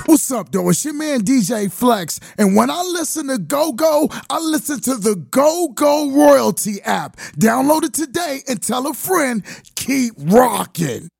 What's up, though? It's your man DJ Flex, and when I listen to Go-Go, I listen to the Go-Go Royalty app. Download it today and tell a friend, keep rocking.